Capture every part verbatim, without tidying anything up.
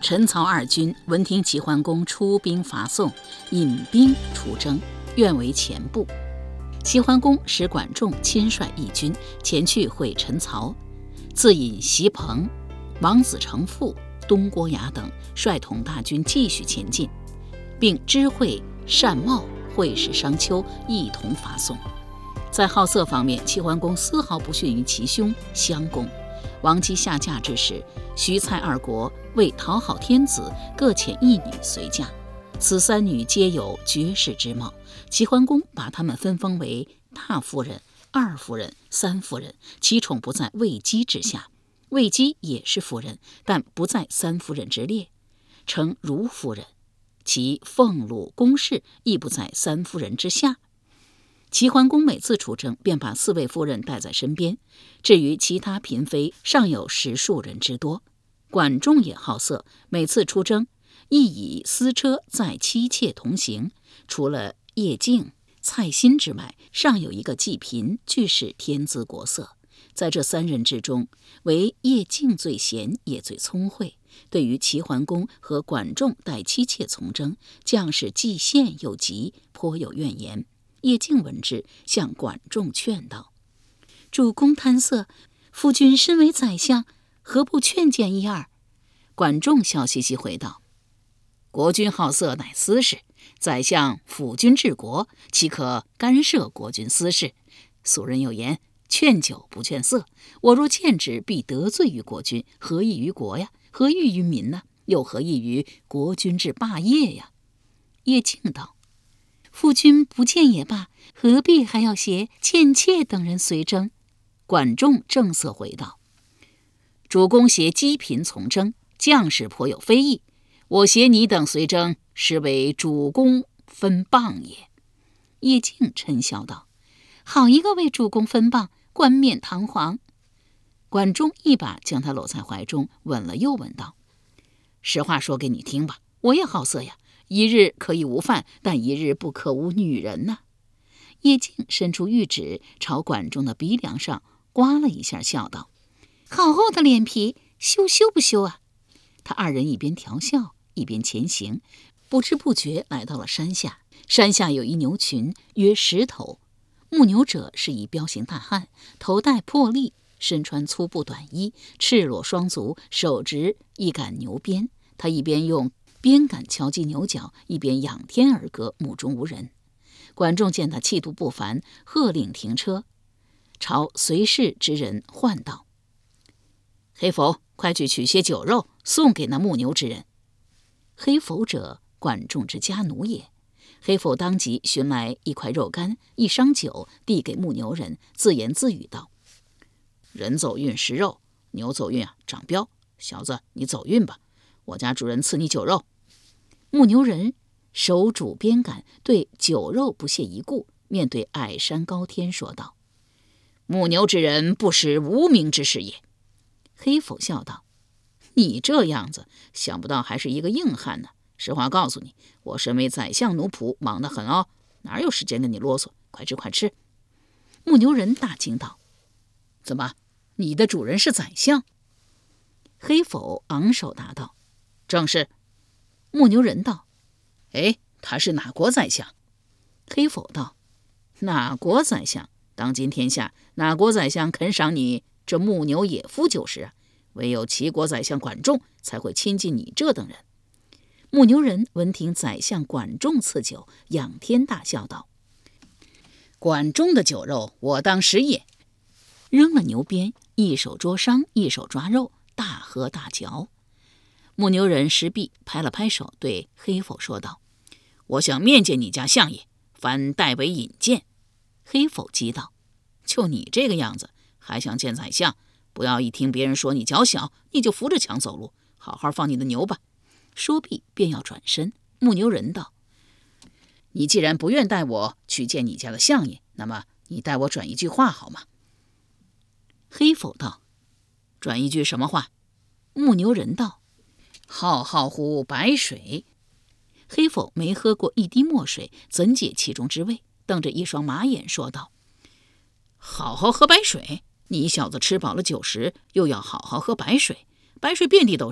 陈曹二军闻听齐桓公出兵伐宋，引兵出征，愿为前部。齐桓公使管仲亲率义军前去会陈曹，自引席鹏、王子成父、东郭牙等率统大军继续前进，并知会单茂、会使商丘一同伐宋。在好色方面，齐桓公丝毫不逊于其兄襄公。王姬下嫁之时，徐蔡二国为讨好天子，各遣一女随嫁。此三女皆有绝世之貌，齐桓公把她们分封为大夫人、二夫人、三夫人，其宠不在魏姬之下。魏姬也是夫人，但不在三夫人之列，称如夫人。其俸禄公事亦不在三夫人之下。齐桓公每次出征，便把四位夫人带在身边，至于其他嫔妃，尚有十数人之多。管仲也好色，每次出征，亦以私车载妻妾同行。除了叶敬、蔡新之外，尚有一个季嫔，俱是天姿国色。在这三人之中，唯叶敬最贤，也最聪慧。对于齐桓公和管仲带妻妾从征，将士既羡又急，颇有怨言。叶敬闻之，向管仲劝道：“主公贪色，夫君身为宰相，何不劝谏一二？”管仲笑嘻嘻回道：“国君好色乃私事，宰相辅君治国，岂可干涉国君私事？俗人有言，劝酒不劝色。我若谏之，必得罪于国君，何益于国呀？何益于民呢？又何益于国君之霸业呀？”叶敬道：“夫君不谏也罢，何必还要携倩妾等人随征？”管仲正色回道：“主公携姬嫔从征，将士颇有非议。我携你等随征，实为主公分谤也。”叶敬嗔笑道：“好一个为主公分谤，冠冕堂皇！”管仲一把将他搂在怀中，吻了又吻道：“实话说给你听吧，我也好色呀。一日可以无饭，但一日不可无女人呐、啊。”叶敬伸出玉指，朝管仲的鼻梁上刮了一下，笑道：“好厚的脸皮，羞羞不羞啊？”他二人一边调笑，一边前行，不知不觉来到了山下。山下有一牛群，约十头。牧牛者是一彪形大汉，头戴破笠，身穿粗布短衣，赤裸双足，手执一杆牛鞭。他一边用鞭杆敲击牛角，一边仰天而歌，目中无人。管仲见他气度不凡，喝令停车，朝随侍之人唤道：“黑否，快去取些酒肉，送给那牧牛之人。”黑否者，管仲之家奴也。黑否当即寻来一块肉干，一觞酒，递给牧牛人，自言自语道：“人走运食肉，牛走运啊长膘。小子，你走运吧，我家主人赐你酒肉。”牧牛人手拄鞭杆，对酒肉不屑一顾，面对矮山高天说道：“牧牛之人不识无名之事也。”黑否笑道：“你这样子，想不到还是一个硬汉呢。实话告诉你，我身为宰相奴仆，忙得很哦，哪有时间跟你啰嗦？快吃快吃！”牧牛人大惊道：“怎么，你的主人是宰相？”黑否昂首答道：“正是。”牧牛人道：“哎，他是哪国宰相？”黑否道：“哪国宰相？当今天下哪国宰相肯赏你这牧牛野夫酒食啊？唯有齐国宰相管仲才会亲近你这等人。”牧牛人闻听宰相管仲赐酒，仰天大笑道：“管仲的酒肉，我当食也。”扔了牛鞭，一手捉伤，一手抓肉，大喝大嚼。牧牛人石壁拍了拍手，对黑否说道：“我想面见你家相爷，烦代为引荐。”黑否急道：“就你这个样子，还想见宰相？不要一听别人说你脚小，你就扶着墙走路，好好放你的牛吧。”说毕便要转身。牧牛人道：“你既然不愿带我去见你家的相爷，那么你带我转一句话好吗？”黑否道：“转一句什么话？”牧牛人道：“浩浩乎白水。”黑否没喝过一滴墨水，怎解其中之味？瞪着一双马眼说道：“好好喝白水？你小子吃饱了酒食，又要好好喝白水？白水遍地都是，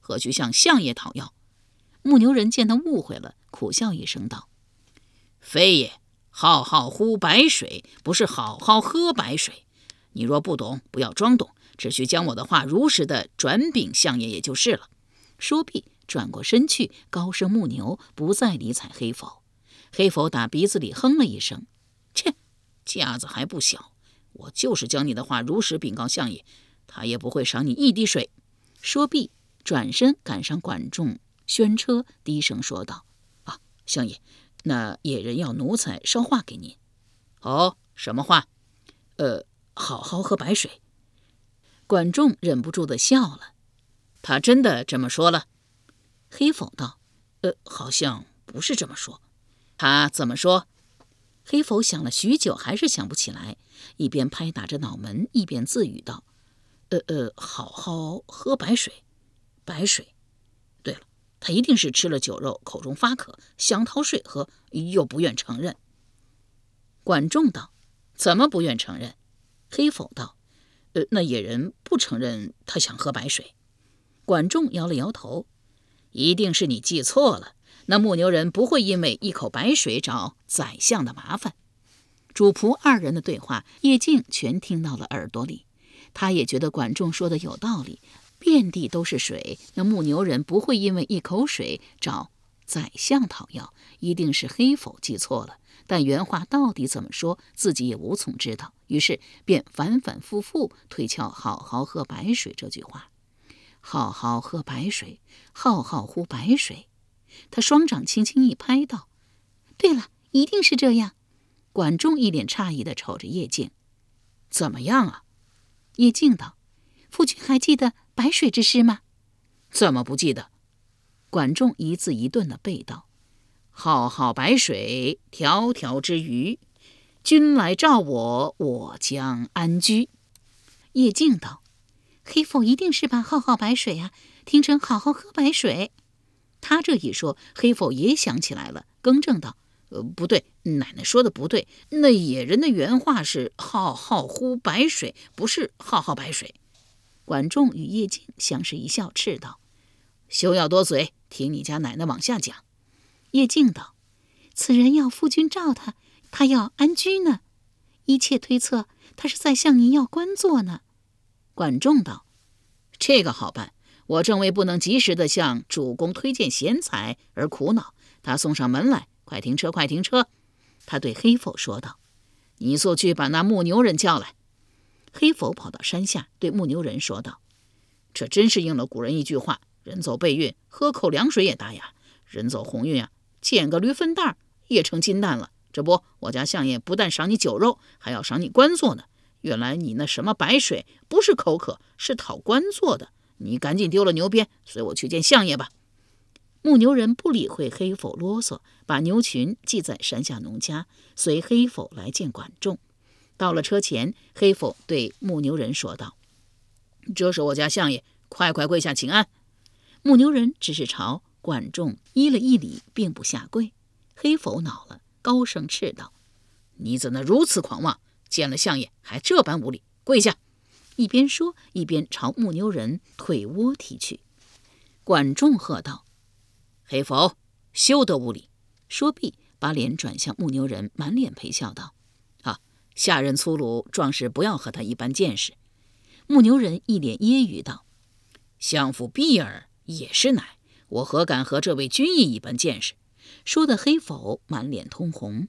何须向相爷讨要？”牧牛人见他误会了，苦笑一声道：“非也，浩浩乎白水，不是好好喝白水。你若不懂，不要装懂，只需将我的话如实的转禀相爷也就是了。”说毕，转过身去，高声牧牛，不再理睬黑否。黑否打鼻子里哼了一声：“切，架子还不小，我就是将你的话如实禀告相爷，他也不会赏你一滴水。”说毕，转身赶上管仲宣车，低声说道：“啊，相爷，那野人要奴才捎话给您。”“哦，什么话？”“呃，好好喝白水。”管仲忍不住的笑了。“他真的这么说了？”黑否道：“呃，好像不是这么说。”“他怎么说？”黑否想了许久，还是想不起来，一边拍打着脑门，一边自语道：“呃呃，好好喝白水，白水。对了，他一定是吃了酒肉，口中发渴，想讨水喝，又不愿承认。”管仲道：“怎么不愿承认？”黑否道：“呃，那野人不承认他想喝白水。”管仲摇了摇头：“一定是你记错了。那牧牛人不会因为一口白水找宰相的麻烦。”主仆二人的对话，叶静全听到了耳朵里。他也觉得管仲说的有道理，遍地都是水，那牧牛人不会因为一口水找宰相讨要，一定是黑否记错了。但原话到底怎么说，自己也无从知道，于是便反反复复推敲“好好喝白水”这句话。好好喝白水，浩浩乎白水。他双掌轻轻一拍道：“对了，一定是这样。”管仲一脸诧异地瞅着叶静：“怎么样啊？”叶静道：“夫君还记得白水之事吗？”“怎么不记得？”管仲一字一顿地背道：“浩浩白水，迢迢之鱼。君来召我，我将安居。”叶静道：“黑否一定是把浩浩白水啊听成好好喝白水。”他这一说，黑否也想起来了，更正道：“呃，不对，奶奶说的不对。那野人的原话是浩浩乎白水，不是浩浩白水。”管仲与叶静相视一笑，斥道：“休要多嘴，听你家奶奶往下讲。”叶静道：“此人要夫君召他，他要安居呢。一切推测，他是在向您要官做呢。”管仲道：“这个好办，我正为不能及时的向主公推荐贤才而苦恼。他送上门来，快停车，快停车！”他对黑否说道：“你速去把那牧牛人叫来。”黑否跑到山下，对牧牛人说道：“这真是应了古人一句话，人走背运，喝口凉水也打哑；人走红运啊，捡个驴粪蛋也成金蛋了。这不，我家相爷不但赏你酒肉，还要赏你官做呢。原来你那什么白水不是口渴，是讨官做的。你赶紧丢了牛鞭，随我去见相爷吧。”牧牛人不理会黑否啰嗦，把牛群系在山下农家，随黑否来见管仲。到了车前，黑否对牧牛人说道：“这是我家相爷，快快跪下请安。”牧牛人只是朝管仲依了一礼，并不下跪。黑否恼了，高声斥道：“你怎能如此狂妄？见了相爷还这般无礼，跪下！”一边说，一边朝牧牛人腿窝踢去。管仲喝道：“黑否，休得无礼！”说毕，把脸转向牧牛人，满脸陪笑道：“啊，下人粗鲁，壮士不要和他一般见识。”牧牛人一脸揶揄道：“相府婢儿也是奶，我何敢和这位君意一般见识？”说的黑否满脸通红。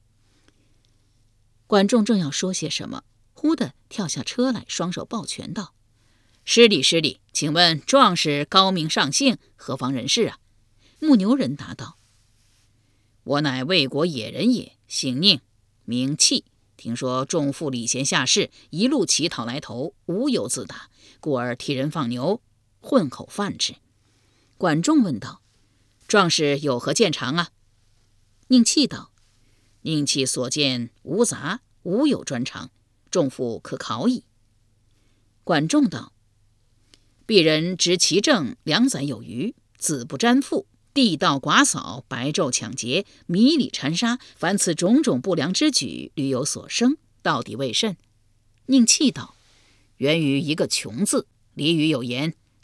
管仲正要说些什么，忽地跳下车来，双手抱拳道：“失礼失礼，请问壮士高明上姓，何方人士啊？”牧牛人答道：“我乃魏国野人也，姓宁，名弃。听说众妇礼贤下士，一路乞讨来头，无有自打，故而替人放牛，混口饭吃。”管仲问道：“壮士有何见长啊？”宁弃道：“宁弃所见无杂，无有专长，众妇可考矣。”管仲道：“鄙人执其政两载有余，子不沾妇，地道寡扫，白昼抢劫，迷里缠杀，凡此种种不良之举，屡有所生，到底为甚？”宁弃道：“源于一个穷字。俚语有言，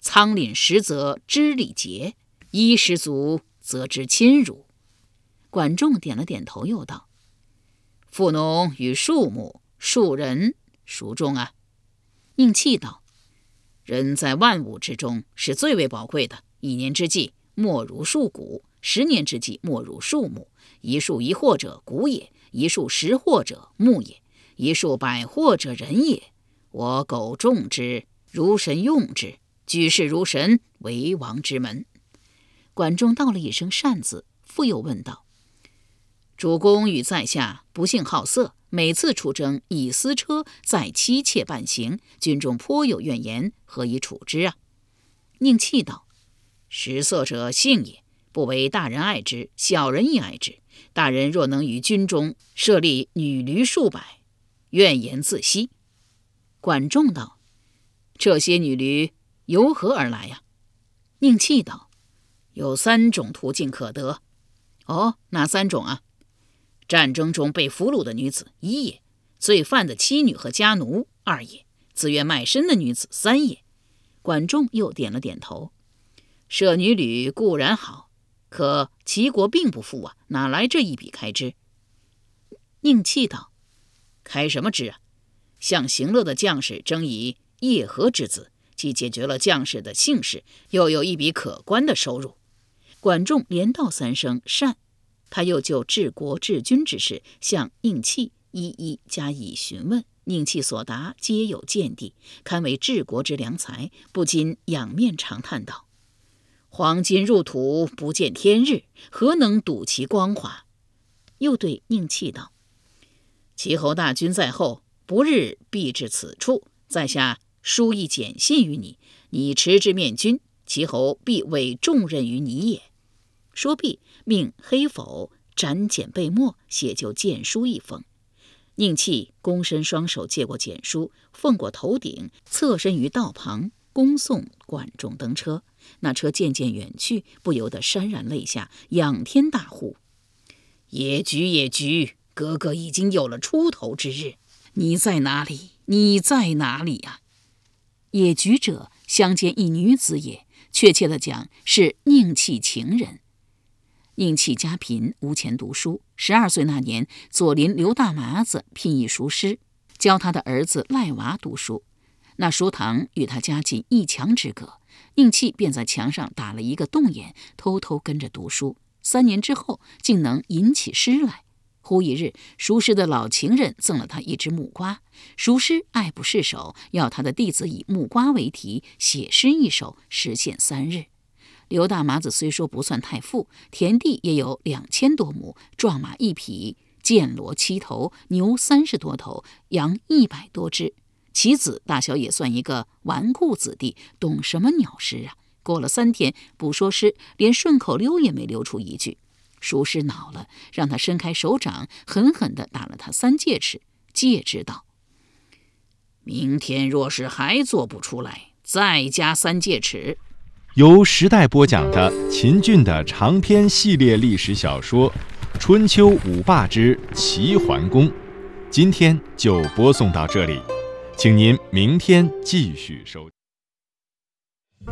仓廪实则知礼节，衣食足则知亲儒。管仲点了点头，又道：富农与庶牧，庶人孰重啊？宁弃道：人在万物之中是最为宝贵的，一年之计莫如数谷，十年之计莫如数木。一树一获者谷也，一树十获者木也，一树百获者人也。我苟重之，如神用之，举世如神，为王之门。管仲道了一声善字，复又问道：主公与在下不幸好色，每次出征以私车载妻妾伴行，军中颇有怨言，何以处之啊？宁弃道：食色者性也，不为大人爱之，小人亦爱之。大人若能于军中设立女驴数百，怨言自息。管仲道：这些女驴由何而来呀？宁弃道：有三种途径可得。哦，哪三种啊？战争中被俘虏的女子，一也；罪犯的妻女和家奴，二也；自愿卖身的女子，三也。管仲又点了点头。设女旅固然好，可齐国并不富啊，哪来这一笔开支？宁弃道：开什么支啊？向行乐的将士征以叶和之子，既解决了将士的姓氏，又有一笔可观的收入。管仲连道三声善，他又就治国治军之事向宁弃一一加以询问，宁弃所答皆有见地，堪为治国之良才，不禁仰面长叹道：黄金入土，不见天日，何能睹其光华？又对宁弃道：齐侯大军在后，不日必至此处，在下书一简信于你，你持之面君，齐侯必委重任于你也。说毕，命黑否斩简备墨，写就荐书一封。宁弃躬身双手接过简书，奉过头顶，侧身于道旁，恭送管仲登车。那车渐渐远去，不由得潸然泪下，仰天大呼：野菊野菊，哥哥已经有了出头之日，你在哪里？你在哪里呀、啊？野菊者，乡间一女子也，确切的讲是宁弃情人。宁弃家贫，无钱读书。十二岁那年，左邻刘大麻子聘一塾师，教他的儿子赖娃读书。那书堂与他家近一墙之隔，宁弃便在墙上打了一个洞眼，偷偷跟着读书。三年之后，竟能吟起诗来。忽一日，塾师的老情人赠了他一只木瓜，塾师爱不释手，要他的弟子以木瓜为题写诗一首，时限三日。刘大麻子虽说不算太富，田地也有两千多亩，壮马一匹，箭骡七头，牛三十多头，羊一百多只。其子大小也算一个纨绔子弟，懂什么鸟诗啊？过了三天，不说诗，连顺口溜也没溜出一句。塾师恼了，让他伸开手掌，狠狠地打了他三戒尺，戒之道：明天若是还做不出来，再加三戒尺。 由时代播讲的秦俊的长篇系列历史小说《春秋五霸之齐桓公》，今天就播送到这里，请您明天继续收听。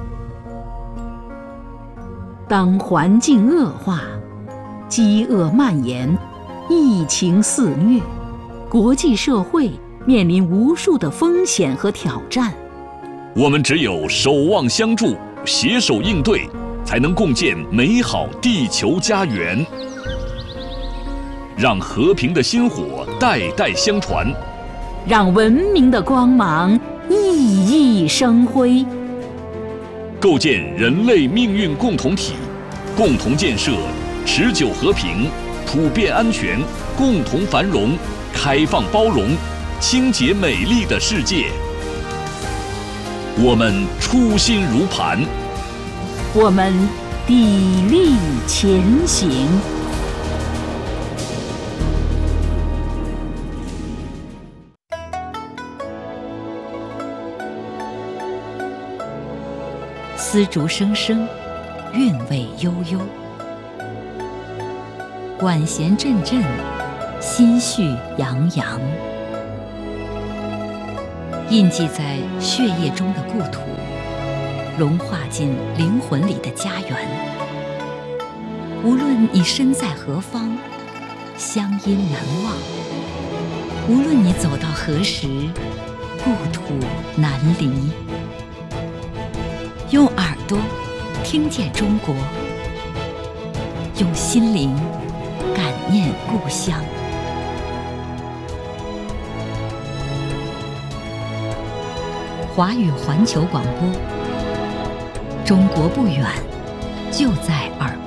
当环境恶化，饥饿蔓延，疫情肆虐，国际社会面临无数的风险和挑战， 我们只有守望相助，携手应对，才能共建美好地球家园，让和平的薪火代代相传， 让文明的光芒熠熠生辉， 构建人类命运共同体，共同建设持久和平、普遍安全、共同繁荣、开放包容、清洁美丽的世界。我们初心如磐， 我们砥砺前行。丝竹声声，韵味悠悠，管弦阵阵，心绪洋洋。印记在血液中的故土， 融化进灵魂里的家园。无论你身在何方，乡音难忘；无论你走到何时，故土难离。用耳朵听见中国，用心灵感念故乡。华语环球广播，中国不远，就在耳边。